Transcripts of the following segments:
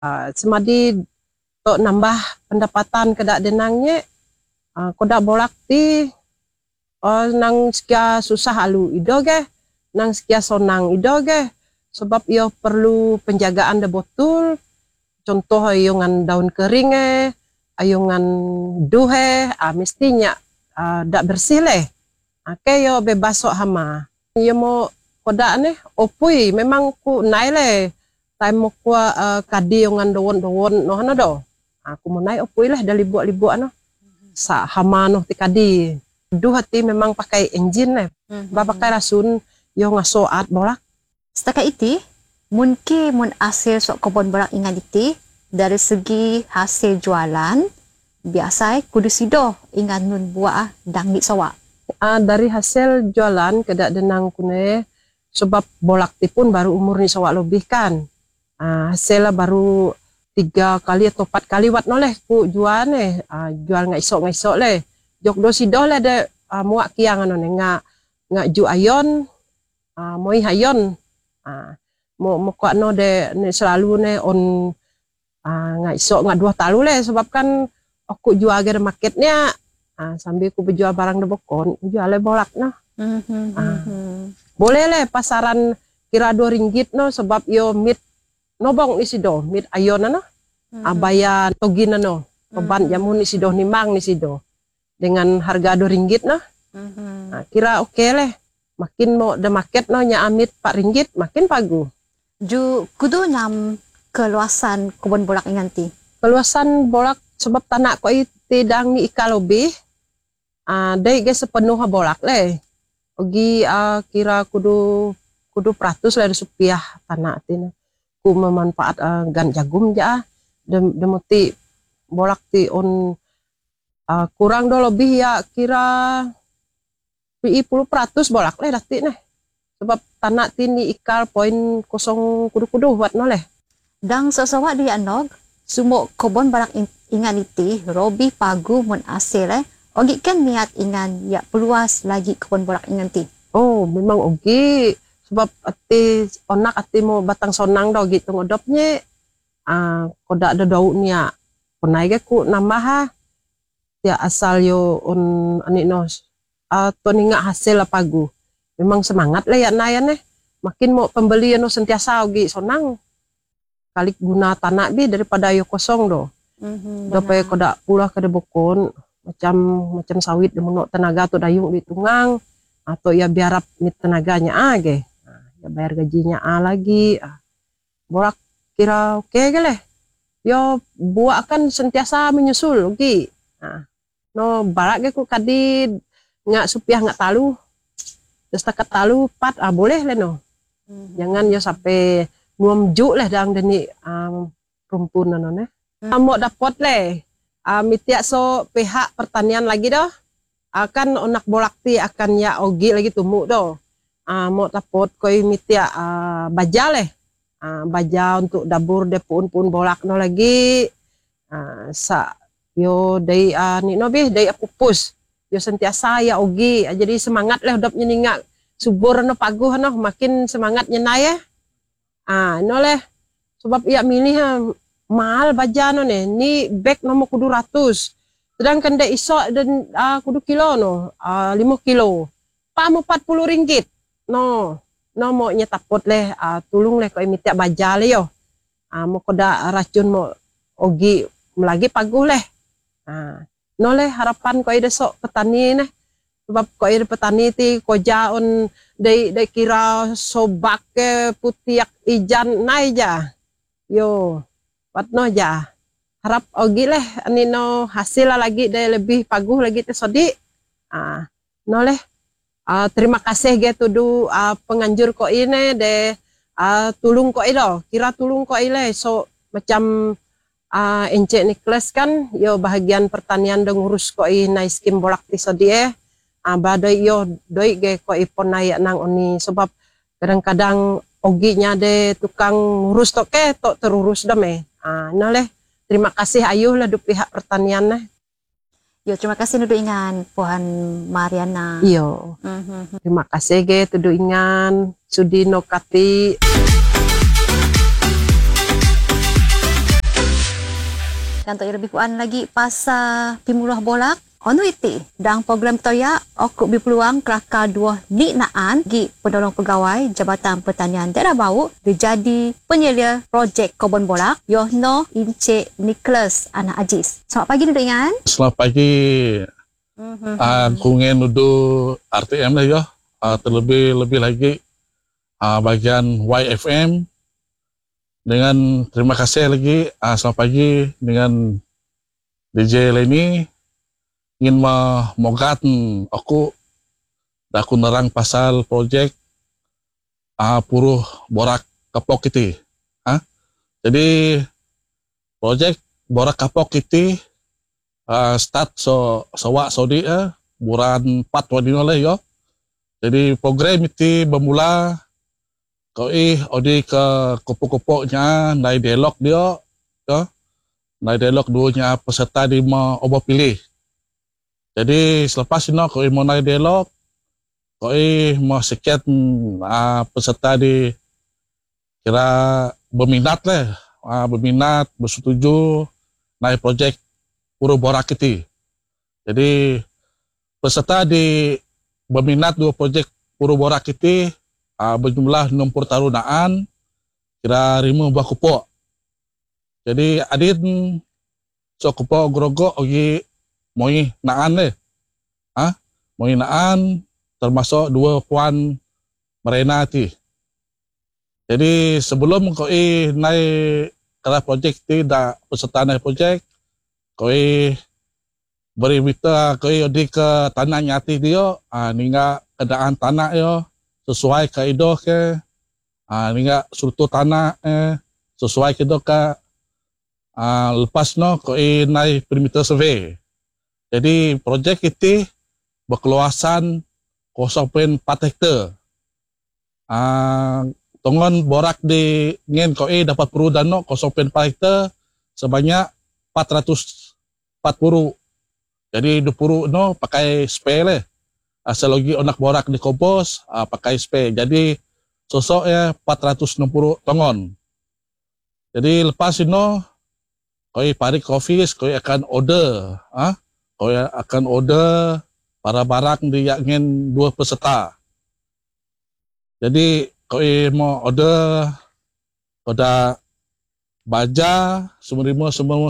Semadi tok nambah pendapatan kedak denangnya, kodak bolak ti nang sekia susah alu ido ge, nang sekia sonang ido ge, sebab iyo perlu penjagaan de betul. Contoh ayo ngan daun kering ayo ngan duh mestinya dak bersih leh. Ke yo bebas sok hama. Yo mo kodak ne opui memang ku nai le. Time mo ku kadi yo ngan dowon-dowon no hana do. Aku mau nai opui lah dari libuak-libuak no. Sa hama no ti kadi. Duh hati memang pakai engine le. Ba pakai rasun yo ngaso at bolak. Setakat itu, mungkin mun hasil sok kebun bolak ingat itu dari segi hasil jualan biasa kudu sido ingat nun buah dangit sawak. Dari hasil jualan kedak denang kune sebab bolak ti pun baru umur ni sawak lebih kan. Hasil lah baru 3 kali atau 4 kali wat noleh ku jual ne. Jual ngaisok leh. Jok do sido leh de muak kiang anu ne ngak ju ayon moi hayon. Mo ko no de ne selalu ne on ngaisok ngak 2 talu leh sebab kan aku jual ge marketnya. Sambil ku berjual barang de bokon, jual le bolak no. Boleh le pasaran kira RM2 no sebab yo mit nobong ni sido, mit ayon no. Bayan togin no. Keban jamun ni sido nimang ni sido. Dengan harga RM2 no. Kira oke le. Makin mo de market no nya amit RM4 makin pagu. Ju kudu nyam keluasan kebun bolak inganti. Keluasan bolak sebab tanah ko tidang ni ika lebih. Dai ge sepenuh bolak le. Ogi kira kudu peratus le rupiah tanah tin. Ku memanfaat gan jagum ja. Demuti bolak ti on kurang do lebih ya kira 10% bolak le dati ne. Sebab tanah tin ni ikal poin kosong kudu buat no le. Dang sesawak di anog sumuk kebun bolak ingan itu robi pagu mun hasil ogi kan niat ingan ya peluas lagi kebun bolak ingan ti. Oh memang ogi sebab ati onak ati mo batang sonang do gitu ngodopnya. Kodak ada daun nya konai ge ku nambah ya asal yo on ani no to ninga hasil pagu. Memang semangat lah ya nayan makin mau pembeli no sentiasa ogi sonang kalik guna tanah bi daripada yo kosong do. Dapat kodak pula ke bokon macam sawit demono tenaga tu dayung di tunggang atau ya biarap mit tenaganya ge. Ya bayar gajinya lagi. Bolak kira oke ge leh. Yo buak kan sentiasa menyusul ogi. No barak ge ku kadi ngak supiah ngak talu. Setakat talu 4 boleh le no. Jangan yo sampai 2 juk leh dang deni rumpun anu ne. Mau dapat le. Mitiak so pihak pertanian lagi doh. Akan onak bolak ti akan ya ogi lagi tumuk doh. Mau dapat koi mitiak baja leh. Baja untuk dapur de pun bolak no lagi. Sa yo dai ni no bih dai pupus. Yo sentiasa ya ogi. Jadi semangat leh udap nyeningak subur no paguh no makin semangat nyenai no leh. Sebab ya milih mahal baja no ne. Ni bag nomor kudu 100. Sedangkan de isok dan kudu kilo no. 5 kilo. Pamu RM40. No. No mo nyetapot leh. Tulung leh ko imitiak baja le yo. Mo koda racun mo ogi melagi paguh leh. No leh harapan ko ide sok petani ne. Sebab ko ide petani ti koja on de kira sobak ke putiak ijan nai ja. Yo. Watno ja. Harap ogi leh ani no hasil lagi de lebih paguh lagi te sodi. No leh. Terima kasih ge tudu penganjur ko ini de tulung ko ido. Kira tulung ko ile so macam Encik Nicholas kan yo bahagian pertanian de ngurus ko nai skim bolak ti sodi badai yo doi ge ko ipon naik nang oni sebab kadang-kadang ogi nya de tukang ngurus tok ke tok terurus dame. No leh. Terima kasih ayuh lah du pihak pertanian nah. Yo terima kasih nudu ingan Puan Mariana. Yo. Terima kasih ge tudu ingan sudi no kati. Dan untuk lebih puan lagi pasal pimurah bolak, onu iti dalam program toya aku berpeluang kelakar dua niknaan gi penolong pegawai Jabatan Pertanian Daerah Bau dijadi penyelia projek kebun bolak Yohno Encik Nicholas anak Aziz. Selamat pagi Nuduk Ingan. Selamat pagi. Kungen duduk RTM lah ya. Terlebih lagi bagian YFM. Dengan terima kasih lagi. Selamat pagi dengan DJ Lenny. Ingin memogat aku nerang pasal projek puruh borak kapok kita. Jadi projek borak kapok kita start sewak Saudi bulan 4 wadino lah yo. Jadi program itu bermula odi ke kopok-kopoknya naik dialog dia yo. Naik dialog duanya peserta di mau obo pilih. Jadi selepas itu mau naik dialog mau sekian peserta di kira berminat lah, berminat bersetuju naik projek puruh borak itu. Jadi peserta di berminat dua projek puruh borak itu berjumlah 60 tarunaan kira 5 buah kupok. Jadi adin so kupok grogok ogi moi naan le. Moi naan termasuk 2 puan merena ti. Jadi sebelum naik kala projek ti dah peserta naik projek beri berita di ke tanah nyati dia ningga keadaan tanah yo sesuai kaidah ke ningga struktur tanah sesuai kaidah ke lepas naik perimeter survey. Jadi projek itu berkeluasan 0.4 hektar. Tongon borak di ngin dapat puru dano 0.4 hektar sebanyak 440. Jadi 20 pakai spray le. Selagi onak borak di kompos pakai spray. Jadi sosoknya 460 tongon. Jadi lepas itu parik office akan order akan order para barang di ingin 2 peserta. Jadi mau order pada baja semua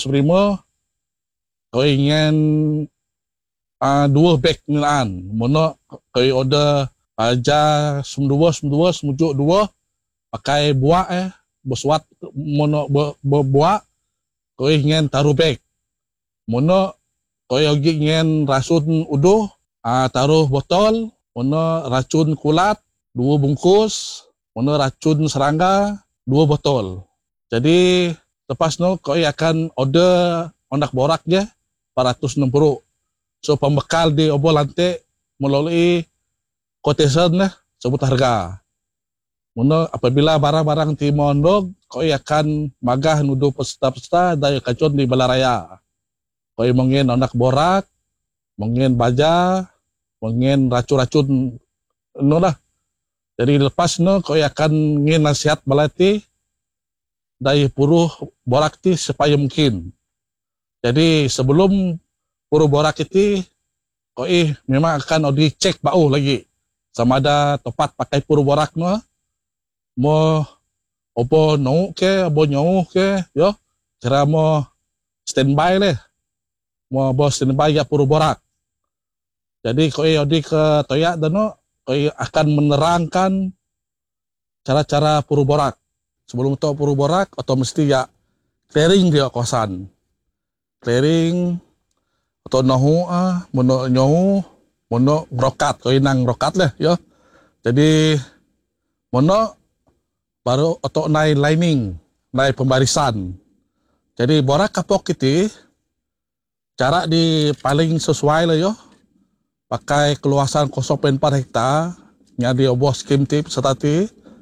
ingin 2 beg nilaan. Mono order baja semua semujuk 2 pakai buah bersuat mono berbuah ingin taruh beg. Mono ingin racun uduh taruh botol, mono racun kulat 2 bungkus, mono racun serangga 2 botol. Jadi lepas akan order onak borak je 460. So pembekal di obo lantai melalui quotation sebut harga. Mono apabila barang-barang ti mondog akan magah nuduh peserta-peserta dari kacun di Balaraya. Mungkin onak borak, mungkin baja, mungkin racun-racun lah. Jadi lepas akan ngin nasihat balati dari puruh borak ti supaya mungkin. Jadi sebelum puruh borak itu memang akan dicek bau lagi sama ada tepat pakai puruh borak mau opo nau ke opo nyau ke yo cara mau standby le. Mau bos standby ya puruh borak. Jadi di ke toyak dano akan menerangkan cara-cara puruh borak. Sebelum itu puruh borak atau mesti ya clearing dia kosan. Clearing atau nahu mono nyahu mono brokat nang brokat lah yo. Jadi mono baru atau naik lining, naik pembarisan. Jadi borak kapok itu cara di paling sesuai lah yo. Pakai keluasan 0.4 hektar yang di oboh skim tip setati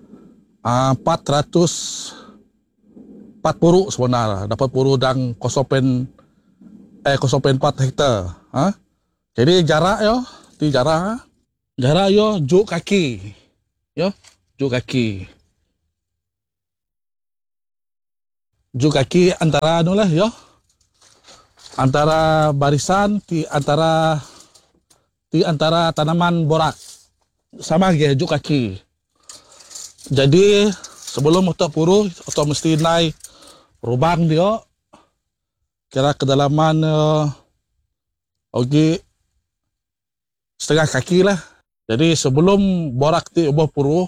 440 sebenarnya dapat puru dan 0.4 hektar. Jadi jarak yo, jarak yo juk kaki. Yo, juk kaki. Juk kaki antara anu lah yo. antara barisan di antara tanaman borak sama ge juk kaki. Jadi sebelum kita puru atau mesti naik lubang dia kira kedalaman ogi setengah kaki lah. Jadi sebelum borak ti ubah puru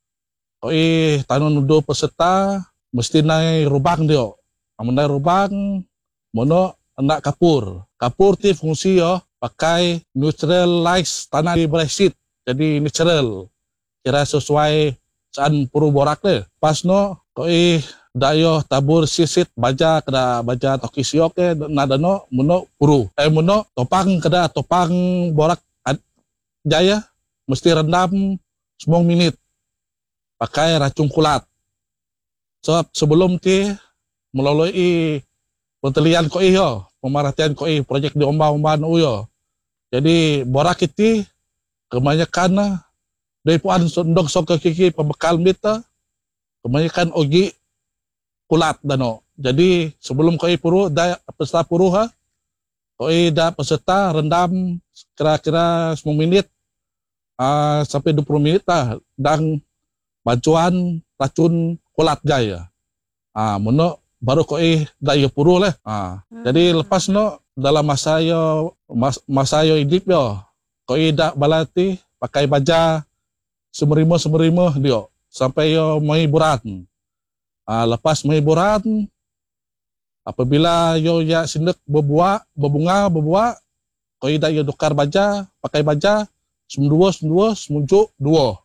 tanun do peserta mesti naik lubang dia. Amun naik lubang mono nak kapur. Kapur ti fungsi pakai neutralize tanah di Brexit. Jadi natural. Kira sesuai saan puru borak le. Pas no dayo tabur sisit baja kada baja toki siok nadano mono puru. Mono topang borak jaya mesti rendam 10 minit pakai racun kulat. So sebelum ti melalui pentelitian pemerhatian projek di omba-ombaan uyo. Jadi borak itu kebanyakan dari puan sondok sok kiki pembekal mita kebanyakan ogi kulat dano. Jadi sebelum puru da peserta puru da peserta rendam kira-kira 10 menit sampai 20 menit dan bantuan racun kulat jaya. Mono baru dayo puru lah. Jadi lepas no dalam masa yo hidup yo da balati pakai baja semerimo dia sampai yo mai buran. Lepas mai buran apabila yo ya sindak berbunga da yo tukar baja pakai baja semdua semujuk dua.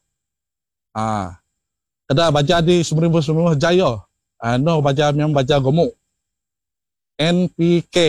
Kada baja di semerimo jayo. No baja memang baja gemuk. NPK.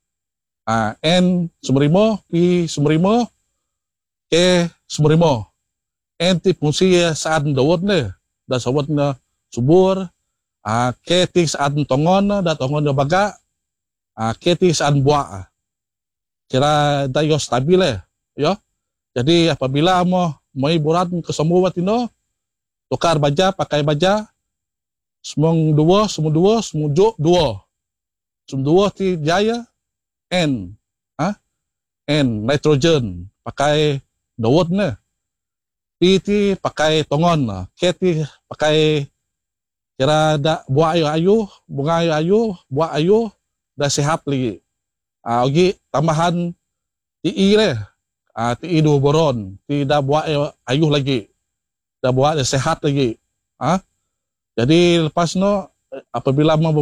N semerimo, P semerimo, K semerimo. N ti fungsi saat dawat ne, da sawat na subur. K ti saat tongon da tongon da baga. K ti saat buah. Kira da yo stabil yo. Jadi apabila mau burat ke semua tino tukar baja pakai baja semua semujuk dua. Semua ti jaya N. N nitrogen pakai dawat ne. P ti pakai tongon. K ti pakai kira da buah ayu, bunga ayu, buah ayu da sehat lagi. Ogi tambahan TI le. TI do boron, ti da buah ayu lagi. Da buah sehat lagi. Jadi lepas no apabila mau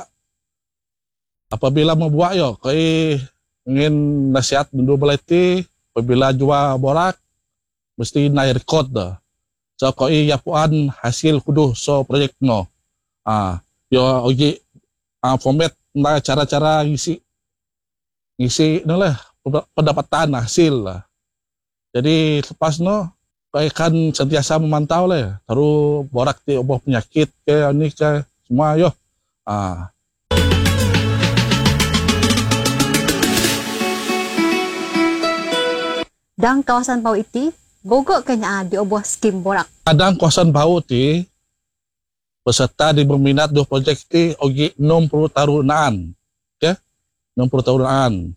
berbuah yo ingin nasihat dulu belati apabila jua borak mesti naik record dah. So ya puan hasil kudu so projek no. Yo ogi format na cara-cara ngisi lah pendapatan hasil lah. Jadi lepas no kan sentiasa memantau lah. Taruh borak ti oboh penyakit ke ini ke semua yo. Dan kawasan bau iti gogok kanya di oboh skim borak. Kadang kawasan bau ti peserta di berminat do projek ti ogi 60 tahunaan. Okay? 60 tahunaan.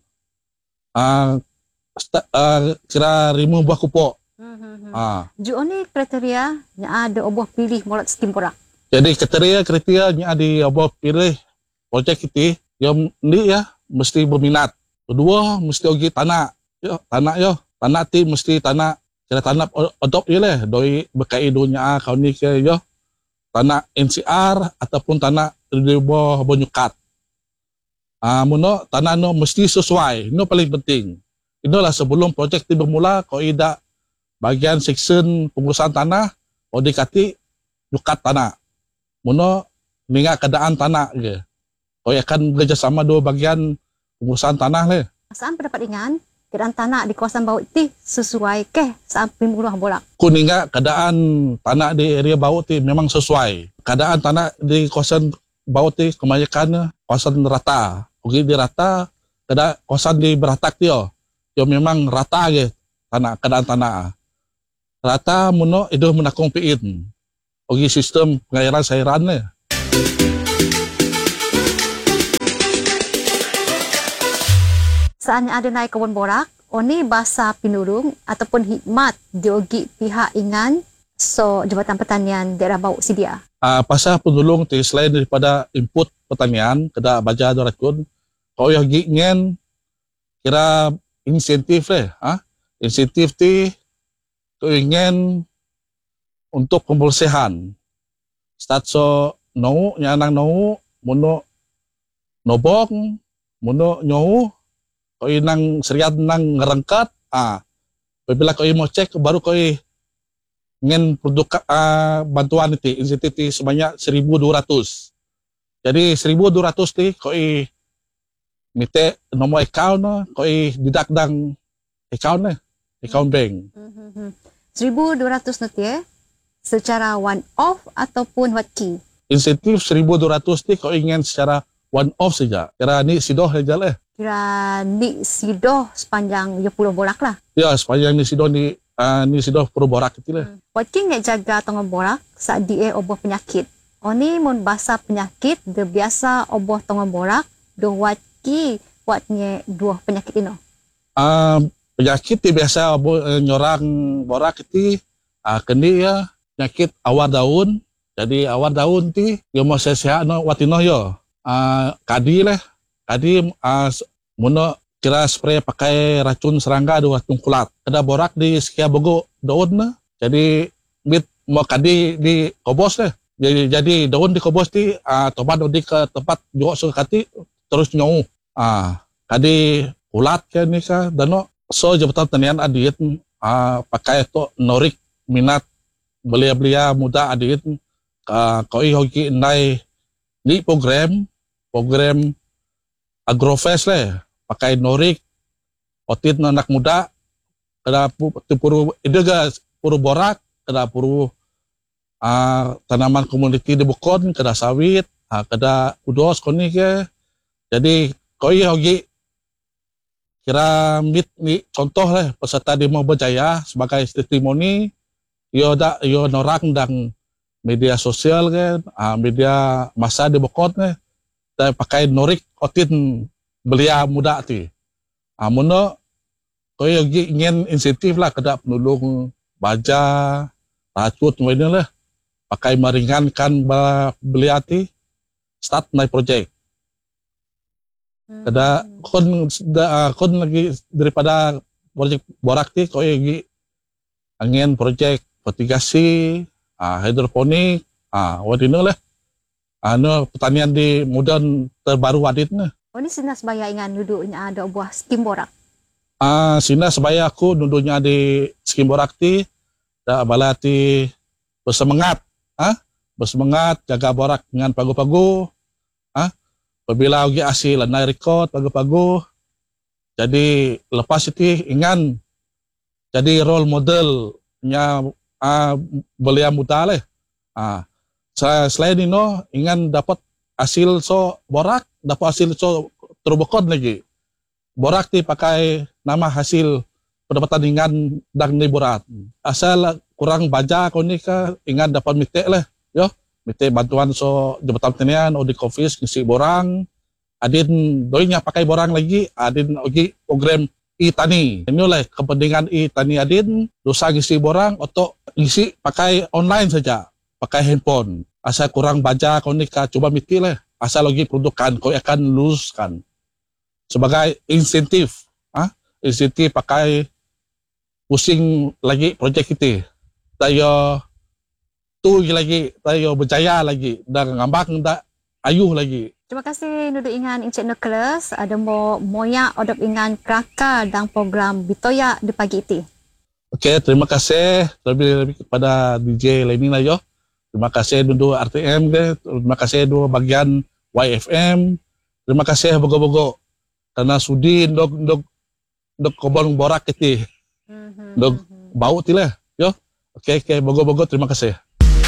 Kira rimu buah kupok. Ju ni kriteria nya ada oboh pilih molat skim borak. Jadi kriteria nya di oboh pilih projek itu yang ni ya mesti berminat. Kedua mesti ogi tanah yo. Tanah ti mesti tanah kira tanah odop je lah. Doi bekai dunia kau ni ke yo. Tanah NCR ataupun tanah di bawah bonyukat. Muno tanah no mesti sesuai. No paling penting. Inilah sebelum projek ti bermula kau ida bagian section pengurusan tanah dikati jukat tanah. Muno ninga keadaan tanah ke. Kau akan bekerjasama dua bagian pengurusan tanah le. Saan pendapat ingan keadaan tanah di kawasan bau iti sesuai ke saat pemuluh bolak? Kuninga keadaan tanah di area bau ti memang sesuai. Keadaan tanah di kawasan bau ti kebanyakan kawasan rata. Oke di rata, kawasan di beratak tio. Yo memang rata ge tanah keadaan tanah. Rata muno itu menakung piin. Ogi sistem pengairan sairannya. Saatnya ada naik kebun borak, oni bahasa pinurung ataupun hikmat diogi pihak ingan so Jabatan Pertanian Daerah Bau sedia. Pasal penulung ti selain daripada input pertanian kada baja do rakun, kau yang gingen kira insentif insentif ti kau ingin untuk pembersihan. Start so nyanang muno nobong, muno nyau, kau nang seriat nang ngerangkat, apabila kau mau cek baru kau ingin produk bantuan itu, insentif itu sebanyak 1.200. Jadi 1.200 ti kau mite nomor account kau didak dang account bank. 1.200 nanti secara one off ataupun what key? Insentif 1.200 ti kau ingin secara one off saja. Kira ni sidoh saja lah. Kira ni sidoh sepanjang 10 borak lah. Ya, sepanjang ni sidoh ni sidoh puru borak itu lah. What key nggak jaga tengah borak saat dia oboh penyakit. Oni mun bahasa penyakit dia biasa oboh tengah borak do what key watnya dua penyakit ini. Penyakit ti biasa nyorang borak itu kendi ya penyakit awar daun. Jadi awar daun ti yo mau sehat no watino yo. Kadi muno kira spray pakai racun serangga do racun kulat. Ada borak di sekia bogo daun na. Jadi bit mau kadi di kobos lah. Jadi daun di kobos ti tobat di ke tempat juga sekati terus nyau. Kadi kulat ke ni ka dano. So Jabatan Pertanian adit pakai to norik minat belia-belia muda adit kau hoki indai ni program agrofest lah pakai norik otit anak muda kada puru idega puru borak kada puru tanaman komuniti di Bukon kada sawit kada udos koni ke jadi kau hoki kira mit ni contoh lah peserta demo berjaya sebagai testimoni yo norang dang media sosial kan media masa di Bukon kan dan pakai norik otin belia muda ti muno kau ingin insentif lah kada penulung baja racut macam lah pakai meringankan belia ti start naik projek. Kada kon lagi daripada projek borak ti kau lagi angin projek fertigasi hidroponik wadino lah pertanian di modern terbaru adit na. Ini Sinas Baya ingan duduknya ada buah skim borak. Sinas Baya aku duduknya di skim borak ti da bala ti bersemangat jaga borak dengan pagu-pagu apabila ugi hasil naik rekod pagu-pagu jadi lepas itu ingan jadi role modelnya belia muda lah selain itu ingan dapat hasil so borak dapat hasil so terbekod lagi borak ti pakai nama hasil pendapatan ingan dan ni borak asal kurang baja kau ni ka ingan dapat mitek lah yo mite bantuan so Jabatan Pertanian o di Kofis ngisi borang adin doinya pakai borang lagi adin ogi program e-tani inilah kepentingan e-tani adin dosa ngisi borang atau ngisi pakai online saja pakai handphone asal kurang baca kau ni coba miti lah asal lagi produkan kau akan luluskan sebagai insentif insentif pakai pusing lagi projek kita tayo tu lagi tayo berjaya lagi dan ngambang dak ayuh lagi. Terima kasih Nudu Ingan Encik Nicholas ada moya odop ingan Kraka dan program Bitoya di pagi ini. Okey, terima kasih lebih kepada DJ Lenina yo. Terima kasih Nudu RTM ke, terima kasih dua bagian YFM. Terima kasih bogo-bogo karena sudi ndok kobong borak itu. Ndok bau ti lah yo. Okey, bogo-bogo terima kasih.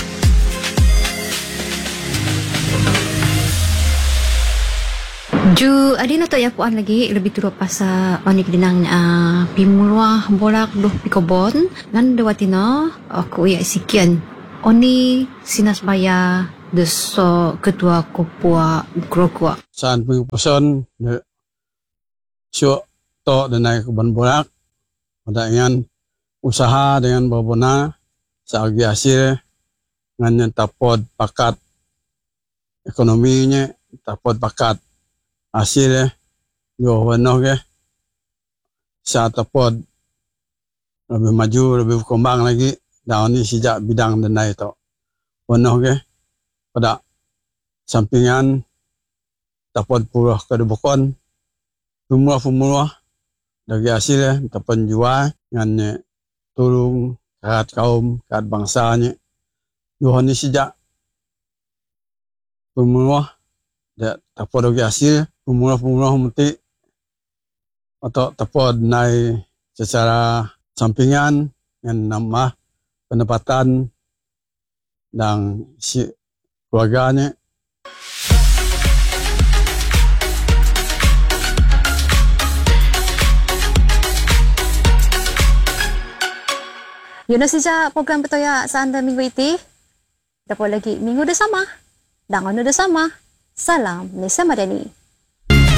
Ju adina to ya puan lagi lebih turut pasal onik dinang pimulwa bolak doh pikobon nan dewatina aku ya sikian oni Sinas Baya deso ketua kopua grokua san pengupasan sio to danai kebun bolak pada dengan usaha dengan berbona seagi hasil dengan tapod pakat ekonominya tapod pakat hasil yo wano ke sa tapod lebih maju lebih berkembang lagi daun ini sejak bidang danai to wano ke pada sampingan tapod puluh kedebukon pemula dari hasil tapan jual dengan tolong kat kaum kat bangsanya Tuhan ini sejak pemula tapod dari hasil pemula mesti atau tapod naik secara sampingan dengan nambah pendapatan dan si keluarganya. Yun na saja program Petoya sa anda minggu iti. Dapat lagi minggu dah sama. Dangan dah sama. Salam Nisa Madani.